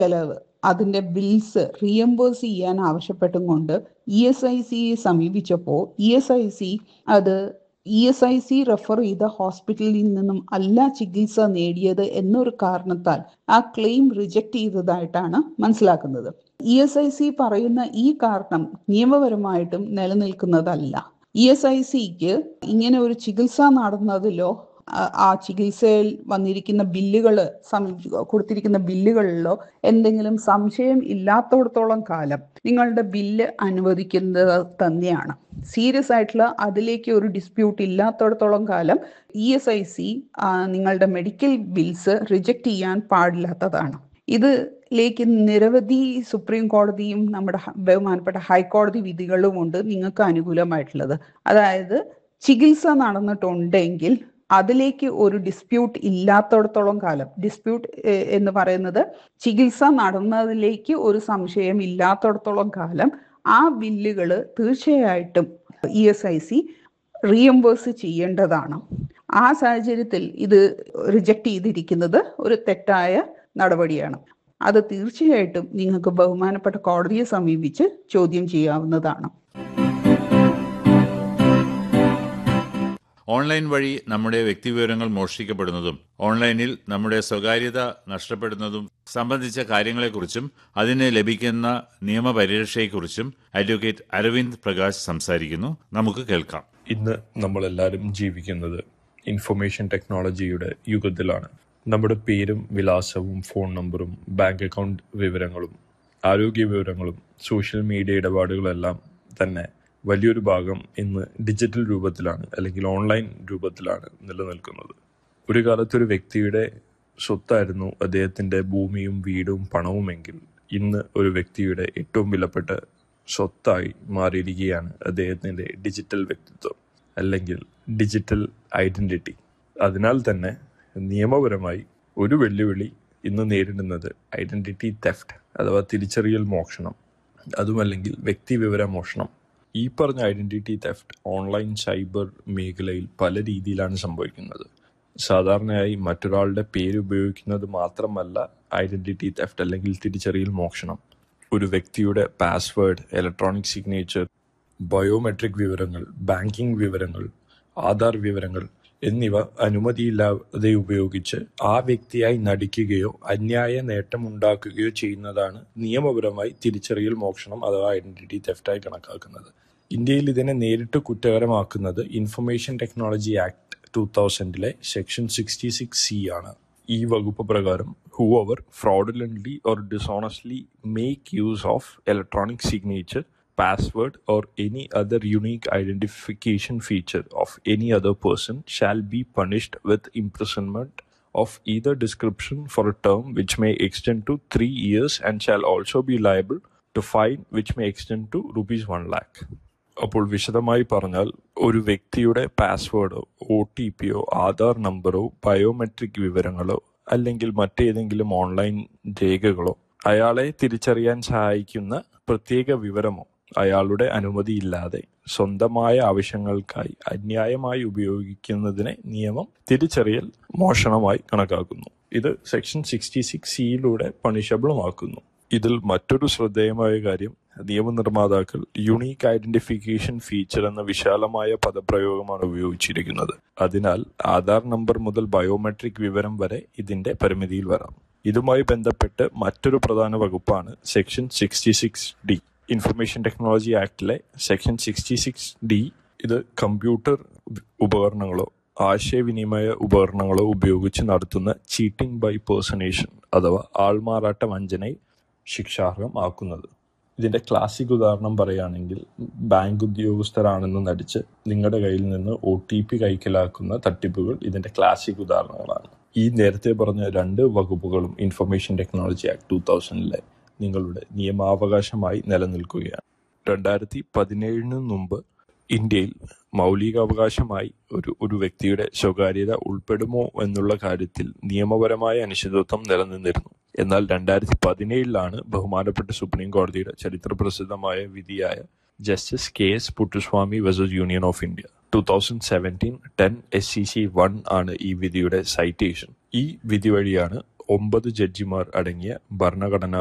ചെലവ് അതിന്റെ bills reimburse ചെയ്യാൻ ആവശ്യപ്പെട്ടും കൊണ്ട് ESIC സമീപിച്ചപ്പോൾ ESIC റെഫർ ചെയ്ത ഹോസ്പിറ്റലിൽ നിന്നും അല്ല ചികിത്സ നേടിയത് എന്നൊരു കാരണത്താൽ ആ ക്ലെയിം റിജക്ട് ചെയ്തതായിട്ടാണ് മനസ്സിലാക്കുന്നത്. ESIC പറയുന്ന ഈ കാരണം നിയമപരമായിട്ടും നിലനിൽക്കുന്നതല്ല. ESICക്ക് ഇങ്ങനെ ഒരു ചികിത്സ നടന്നതിലോ ആ ചികിത്സയിൽ വന്നിരിക്കുന്ന കൊടുത്തിരിക്കുന്ന ബില്ലുകളിലോ എന്തെങ്കിലും സംശയം ഇല്ലാത്തടത്തോളം കാലം നിങ്ങളുടെ ബില്ല് അനുവദിക്കുന്നത് തന്നെയാണ്. സീരിയസ് ആയിട്ടുള്ള അതിലേക്ക് ഒരു ഡിസ്പ്യൂട്ട് ഇല്ലാത്തടത്തോളം കാലം ESIC നിങ്ങളുടെ മെഡിക്കൽ ബിൽസ് റിജക്റ്റ് ചെയ്യാൻ പാടില്ലാത്തതാണ്. ഇതിലേക്ക് നിരവധി സുപ്രീം കോടതിയും നമ്മുടെ ബഹുമാനപ്പെട്ട ഹൈക്കോടതി വിധികളുമുണ്ട് നിങ്ങൾക്ക് അനുകൂലമായിട്ടുള്ളത്. അതായത് ചികിത്സ നടന്നിട്ടുണ്ടെങ്കിൽ അതിലേക്ക് ഒരു ഡിസ്പ്യൂട്ട് ഇല്ലാത്തടത്തോളം കാലം, ഡിസ്പ്യൂട്ട് എന്ന് പറയുന്നത് ചികിത്സ നടന്നതിലേക്ക് ഒരു സംശയം ഇല്ലാത്തടത്തോളം കാലം ആ ബില്ലുകൾ തീർച്ചയായിട്ടും ESIC റീഎംബേഴ്സ് ചെയ്യേണ്ടതാണ്. ആ സാഹചര്യത്തിൽ ഇത് റിജക്റ്റ് ചെയ്തിരിക്കുന്നത് ഒരു തെറ്റായ നടപടിയാണ്. അത് തീർച്ചയായിട്ടും നിങ്ങൾക്ക് ബഹുമാനപ്പെട്ട കോടതിയെ സമീപിച്ച് ചോദ്യം ചെയ്യാവുന്നതാണ്. ഓൺലൈൻ വഴി നമ്മുടെ വ്യക്തിവിവരങ്ങൾ മോഷ്ടിക്കപ്പെടുന്നതും ഓൺലൈനിൽ നമ്മുടെ സ്വകാര്യത നഷ്ടപ്പെടുന്നതും സംബന്ധിച്ച കാര്യങ്ങളെക്കുറിച്ചും അതിന് ലഭിക്കുന്ന നിയമപരിരക്ഷയെക്കുറിച്ചും അഡ്വക്കേറ്റ് അരവിന്ദ് പ്രകാശ് സംസാരിക്കുന്നു. നമുക്ക് കേൾക്കാം. ഇന്ന് നമ്മളെല്ലാവരും ജീവിക്കുന്നത് ഇൻഫർമേഷൻ ടെക്നോളജിയുടെ യുഗത്തിലാണ്. നമ്മുടെ പേരും വിലാസവും ഫോൺ നമ്പറും ബാങ്ക് അക്കൗണ്ട് വിവരങ്ങളും ആരോഗ്യ വിവരങ്ങളും സോഷ്യൽ മീഡിയ ഇടപാടുകളെല്ലാം തന്നെ വലിയൊരു ഭാഗം ഇന്ന് ഡിജിറ്റൽ രൂപത്തിലാണ് അല്ലെങ്കിൽ ഓൺലൈൻ രൂപത്തിലാണ് നിലനിൽക്കുന്നത്. ഒരു കാലത്ത് ഒരു വ്യക്തിയുടെ സ്വത്തായിരുന്നു അദ്ദേഹത്തിൻ്റെ ഭൂമിയും വീടും പണവുമെങ്കിൽ ഇന്ന് ഒരു വ്യക്തിയുടെ ഏറ്റവും വിലപ്പെട്ട സ്വത്തായി മാറിയിരിക്കുകയാണ് അദ്ദേഹത്തിൻ്റെ ഡിജിറ്റൽ വ്യക്തിത്വം അല്ലെങ്കിൽ ഡിജിറ്റൽ ഐഡൻറ്റിറ്റി. അതിനാൽ തന്നെ നിയമപരമായി ഒരു വെല്ലുവിളി ഇന്ന് നേരിടുന്നത് ഐഡൻറ്റിറ്റി തെഫ്റ്റ് അഥവാ തിരിച്ചറിയൽ മോഷണം, അതുമല്ലെങ്കിൽ വ്യക്തിവിവര മോഷണം. ഈ പറഞ്ഞ ഐഡൻറ്റിറ്റി തെഫ്റ്റ് ഓൺലൈൻ സൈബർ മേഖലയിൽ പല രീതിയിലാണ് സംഭവിക്കുന്നത്. സാധാരണയായി മറ്റൊരാളുടെ പേര് ഉപയോഗിക്കുന്നത് മാത്രമല്ല ഐഡൻറ്റിറ്റി തെഫ്റ്റ് അല്ലെങ്കിൽ തിരിച്ചറിയൽ മോഷണം. ഒരു വ്യക്തിയുടെ പാസ്വേഡ്, ഇലക്ട്രോണിക് സിഗ്നേച്ചർ, ബയോമെട്രിക് വിവരങ്ങൾ, ബാങ്കിംഗ് വിവരങ്ങൾ, ആധാർ വിവരങ്ങൾ എന്നിവ അനുമതിയില്ലാതെ ഉപയോഗിച്ച് ആ വ്യക്തിയായി നടിക്കുകയോ അന്യായ നേട്ടമുണ്ടാക്കുകയോ ചെയ്യുന്നതാണ് നിയമപരമായി തിരിച്ചറിയൽ മോഷണം അഥവാ ഐഡന്റിറ്റി തെഫ്റ്റായി കണക്കാക്കുന്നത്. ഇന്ത്യയിൽ ഇതിനെ നേരിട്ട് കുറ്റകരമാക്കുന്നത് information technology act 2000 section 66C ആണ്. ഈ വകുപ്പ് പ്രകാരം whoever fraudulently or dishonestly make use of electronic signature, password or any other unique identification feature of any other person shall be punished with imprisonment of either description for a term which may extend to 3 years and shall also be liable to fine which may extend to rupees 1 lakh. അപ്പോൾ വിശദമായി പറഞ്ഞാൽ ഒരു വ്യക്തിയുടെ പാസ്വേഡോ OTPയോ ആധാർ നമ്പറോ biometric വിവരങ്ങളോ അല്ലെങ്കിൽ മറ്റേതെങ്കിലും online രേഖകളോ അയാളെ തിരിച്ചറിയാൻ സഹായിക്കുന്ന പ്രത്യേക വിവരമോ അയാളുടെ അനുമതിയില്ലാതെ സ്വന്തമായ ആവശ്യങ്ങൾക്കായി അന്യായമായി ഉപയോഗിക്കുന്നതിനെ നിയമം തിരിച്ചറിയൽ മോഷണമായി കണക്കാക്കുന്നു. ഇത് സെക്ഷൻ 66C പണിഷബിളുമാക്കുന്നു. ഇതിൽ മറ്റൊരു ശ്രദ്ധേയമായ കാര്യം, നിയമനിർമ്മാതാക്കൾ യുണീക്ക് ഐഡന്റിഫിക്കേഷൻ ഫീച്ചർ എന്ന വിശാലമായ പദപ്രയോഗമാണ് ഉപയോഗിച്ചിരിക്കുന്നത്. അതിനാൽ ആധാർ നമ്പർ മുതൽ ബയോമെട്രിക് വിവരം വരെ ഇതിന്റെ പരിമിതിയിൽ വരാം. ഇതുമായി ബന്ധപ്പെട്ട് മറ്റൊരു പ്രധാന വകുപ്പാണ് section 66D. Information technology ആക്ടിലെ section 66D ഇത് കമ്പ്യൂട്ടർ ഉപകരണങ്ങളോ ആശയവിനിമയ ഉപകരണങ്ങളോ ഉപയോഗിച്ച് നടത്തുന്ന ചീറ്റിംഗ് ബൈ പേഴ്സണേഷൻ അഥവാ ആൾമാറാട്ട വഞ്ചനയെ ശിക്ഷാർഹമാക്കുന്നത്. ഇതിന്റെ ക്ലാസിക് ഉദാഹരണം പറയുകയാണെങ്കിൽ ബാങ്ക് ഉദ്യോഗസ്ഥരാണെന്ന് നടിച്ച് നിങ്ങളുടെ കയ്യിൽ നിന്ന് OTP കൈക്കലാക്കുന്ന തട്ടിപ്പുകൾ ഇതിന്റെ ക്ലാസിക് ഉദാഹരണങ്ങളാണ്. ഈ നേരത്തെ പറഞ്ഞ 2 വകുപ്പുകളും ഇൻഫർമേഷൻ ടെക്നോളജി ആക്ട് 2000 നിങ്ങളുടെ നിയമാവകാശമായി നിലനിൽക്കുകയാണ്. 2017 മുമ്പ് ഇന്ത്യയിൽ മൗലികാവകാശമായി ഒരു വ്യക്തിയുടെ സ്വകാര്യത ഉൾപ്പെടുമോ എന്നുള്ള കാര്യത്തിൽ നിയമപരമായ അനിശ്ചിതത്വം നിലനിന്നിരുന്നു. എന്നാൽ 2017 ബഹുമാനപ്പെട്ട സുപ്രീം കോടതിയുടെ ചരിത്രപ്രസിദ്ധമായ വിധിയായ justice KS Puttaswamy versus union of India 2017 10 SCC 1 ആണ് ഈ വിധിയുടെ സൈറ്റേഷൻ. ഈ വിധി വഴിയാണ് 9 ജഡ്ജിമാർ അടങ്ങിയ ഭരണഘടനാ